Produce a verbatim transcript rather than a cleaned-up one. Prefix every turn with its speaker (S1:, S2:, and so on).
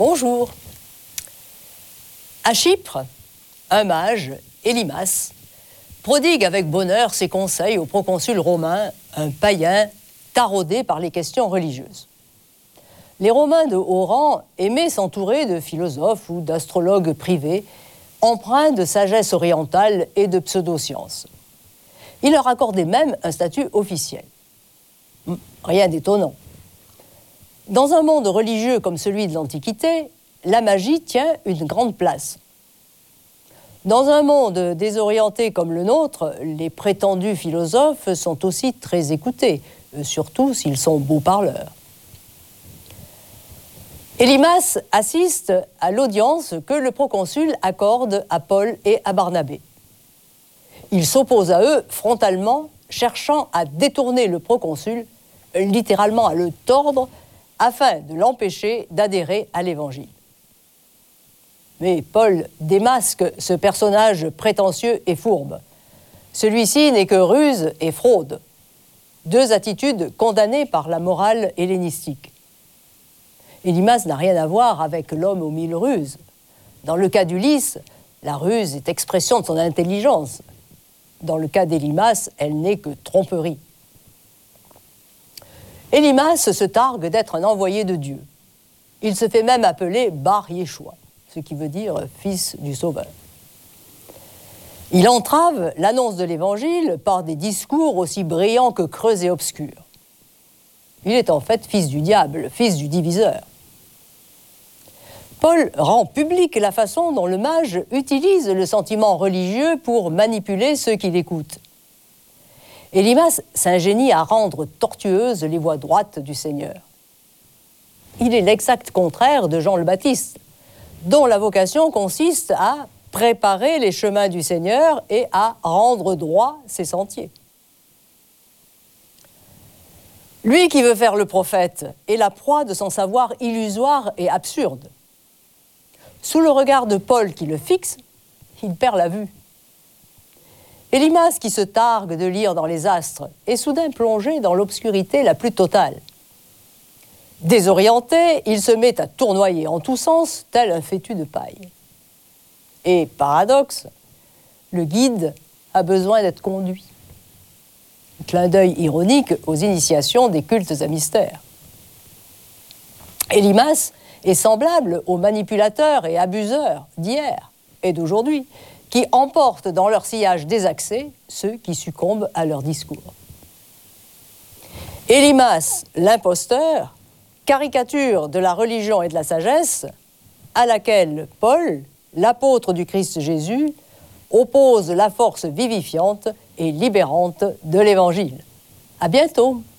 S1: Bonjour. À Chypre, un mage, Élymas, prodigue avec bonheur ses conseils au proconsul romain, un païen taraudé par les questions religieuses. Les Romains de haut rang aimaient s'entourer de philosophes ou d'astrologues privés, empreints de sagesse orientale et de pseudosciences. Ils leur accordaient même un statut officiel. Rien d'étonnant. Dans un monde religieux comme celui de l'Antiquité, la magie tient une grande place. Dans un monde désorienté comme le nôtre, les prétendus philosophes sont aussi très écoutés, surtout s'ils sont beaux parleurs. Élymas assiste à l'audience que le proconsul accorde à Paul et à Barnabé. Il s'oppose à eux frontalement, cherchant à détourner le proconsul, littéralement à le tordre, afin de l'empêcher d'adhérer à l'Évangile. Mais Paul démasque ce personnage prétentieux et fourbe. Celui-ci n'est que ruse et fraude, deux attitudes condamnées par la morale hellénistique. Élymas n'a rien à voir avec l'homme aux mille ruses. Dans le cas d'Ulysse, la ruse est expression de son intelligence. Dans le cas d'Élymas, elle n'est que tromperie. Élymas se targue d'être un envoyé de Dieu. Il se fait même appeler Bar Yeshua, ce qui veut dire fils du Sauveur. Il entrave l'annonce de l'Évangile par des discours aussi brillants que creux et obscurs. Il est en fait fils du diable, fils du diviseur. Paul rend publique la façon dont le mage utilise le sentiment religieux pour manipuler ceux qui l'écoutent. Élymas s'ingénie à rendre tortueuses les voies droites du Seigneur. Il est l'exact contraire de Jean le Baptiste, dont la vocation consiste à préparer les chemins du Seigneur et à rendre droit ses sentiers. Lui qui veut faire le prophète est la proie de son savoir illusoire et absurde. Sous le regard de Paul qui le fixe, il perd la vue. Élymas, qui se targue de lire dans les astres, est soudain plongé dans l'obscurité la plus totale. Désorienté, il se met à tournoyer en tous sens, tel un fétu de paille. Et, paradoxe, le guide a besoin d'être conduit. Clin d'œil ironique aux initiations des cultes à mystère. Élymas est semblable aux manipulateurs et abuseurs d'hier et d'aujourd'hui, qui emportent dans leur sillage désaxé ceux qui succombent à leur discours. Élymas, l'imposteur, caricature de la religion et de la sagesse, à laquelle Paul, l'apôtre du Christ Jésus, oppose la force vivifiante et libérante de l'Évangile. À bientôt!